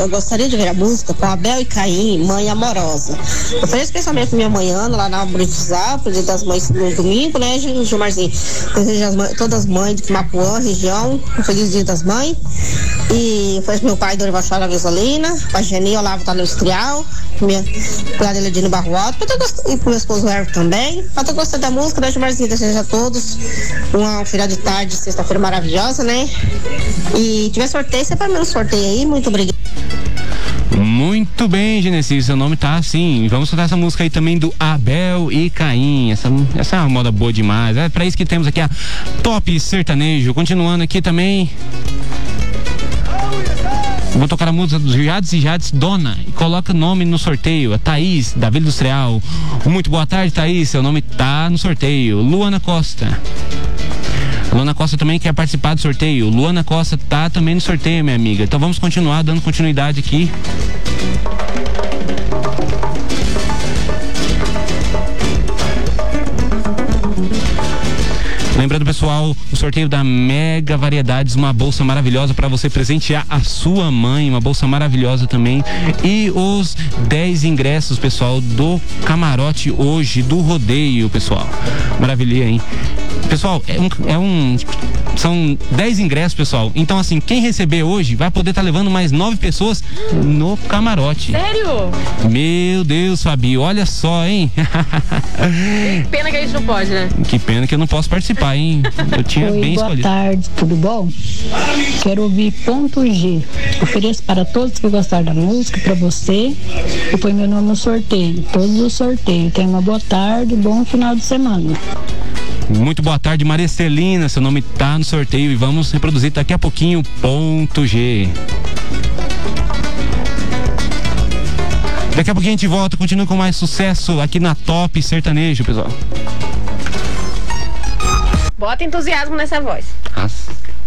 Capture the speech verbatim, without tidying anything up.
eu gostaria de ver a música com Abel e Caim, Mãe Amorosa. Eu falei especialmente pra minha mãe Ana, lá na Buritzal, dia das mães no domingo, né, Gilmarzinho? Desejo as mães, todas as mães de Mapuã, região, um feliz dia das mães. E foi meu pai, Dorival Chora Gasolina, a Geni Olavo tá no Industrial, minha cunhada Eledino Barro Alto, e pro meu esposo Hervo também. Pra ter gostado da música, né, Gilmarzinho? Desejo a todos uma final de tarde, sexta-feira maravilhosa, né? E tiver sorteio, você vai me um sorteio aí, muito obrigada. Muito bem, Genesi, seu nome tá assim. Vamos soltar essa música aí também do Abel e Caim. Essa, essa é uma moda boa demais. É pra isso que temos aqui a Top Sertanejo. Continuando aqui também. Vou tocar a música dos Jades e Jades Dona e coloca o nome no sorteio. A Thaís, da Vila Industrial. Muito boa tarde, Thaís. Seu nome tá no sorteio. Luana Costa. Luana Costa também quer participar do sorteio. Luana Costa tá também no sorteio, minha amiga. Então vamos continuar dando continuidade aqui. Lembrando, pessoal, o sorteio da Mega Variedades, uma bolsa maravilhosa para você presentear a sua mãe, uma bolsa maravilhosa também. E os dez ingressos, pessoal, do camarote hoje, do rodeio, pessoal. Maravilha, hein? Pessoal, é um, é um são dez ingressos, pessoal. Então, assim, quem receber hoje vai poder estar tá levando mais nove pessoas no camarote. Sério? Meu Deus, Fabi, olha só, hein? Que pena que a gente não pode, né? Que pena que eu não posso participar, hein? Eu tinha Oi, bem boa escolhido. Boa tarde, tudo bom? Quero ouvir Ponto G. Ofereço para todos que gostaram da música, para você, e põe meu nome no sorteio. Todos os sorteios. Tenha uma boa tarde, bom final de semana. Muito boa tarde, Maria Celina. Seu nome tá no sorteio e vamos reproduzir daqui a pouquinho Ponto G. Daqui a pouquinho a gente volta, continua com mais sucesso aqui na Top Sertanejo, pessoal. Bota entusiasmo nessa voz. Nossa.